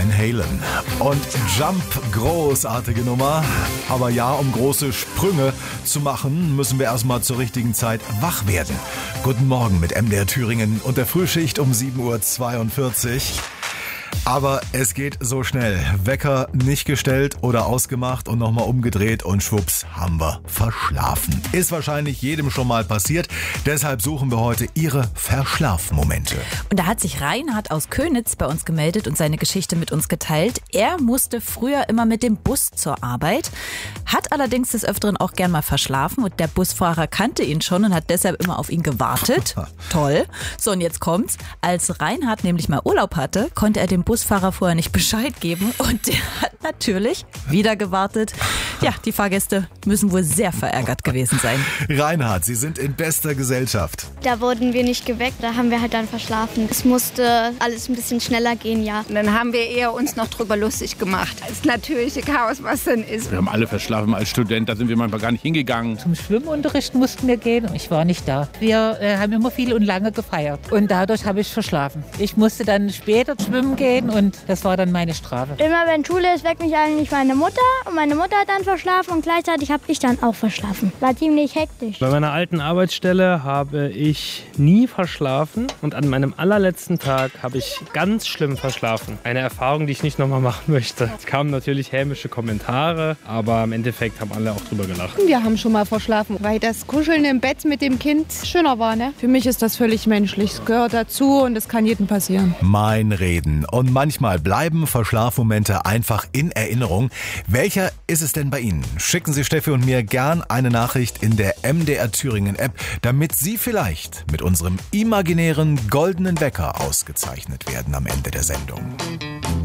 Van Halen. Und Jump, großartige Nummer. Aber ja, um große Sprünge zu machen, müssen wir erstmal zur richtigen Zeit wach werden. Guten Morgen mit MDR Thüringen und der Frühschicht um 7.42 Uhr. Aber es geht so schnell. Wecker nicht gestellt oder ausgemacht und nochmal umgedreht und schwupps haben wir verschlafen. Ist wahrscheinlich jedem schon mal passiert. Deshalb suchen wir heute Ihre Verschlafmomente. Und da hat sich Reinhard aus Köniz bei uns gemeldet und seine Geschichte mit uns geteilt. Er musste früher immer mit dem Bus zur Arbeit, hat allerdings des Öfteren auch gern mal verschlafen und der Busfahrer kannte ihn schon und hat deshalb immer auf ihn gewartet. Toll. So, und jetzt kommt's. Als Reinhard nämlich mal Urlaub hatte, konnte er dem Busfahrer vorher nicht Bescheid geben und der hat natürlich wieder gewartet. Ja, die Fahrgäste müssen wohl sehr verärgert gewesen sein. Reinhard, Sie sind in bester Gesellschaft. Da wurden wir nicht geweckt, da haben wir halt dann verschlafen. Es musste alles ein bisschen schneller gehen, ja. Und dann haben wir eher uns noch drüber lustig gemacht. Das natürliche Chaos, was dann ist. Wir haben alle verschlafen als Student, da sind wir manchmal gar nicht hingegangen. Zum Schwimmunterricht mussten wir gehen und ich war nicht da. Wir haben immer viel und lange gefeiert und dadurch habe ich verschlafen. Ich musste dann später schwimmen gehen und das war dann meine Strafe. Immer wenn Schule ist, weckt mich eigentlich meine Mutter und meine Mutter hat dann verschlafen und gleichzeitig habe ich dann auch verschlafen. War ziemlich hektisch. Bei meiner alten Arbeitsstelle habe ich nie verschlafen und an meinem allerletzten Tag habe ich ganz schlimm verschlafen. Eine Erfahrung, die ich nicht nochmal machen möchte. Es kamen natürlich hämische Kommentare, aber im Endeffekt haben alle auch drüber gelacht. Wir haben schon mal verschlafen, weil das Kuscheln im Bett mit dem Kind schöner war, ne? Für mich ist das völlig menschlich. Es gehört dazu und es kann jedem passieren. Mein Reden. Und manchmal bleiben Verschlafmomente einfach in Erinnerung. Welcher ist es denn bei Ihnen? Schicken Sie Steffi und mir gern eine Nachricht in der MDR Thüringen App, damit Sie vielleicht mit unserem imaginären goldenen Wecker ausgezeichnet werden am Ende der Sendung.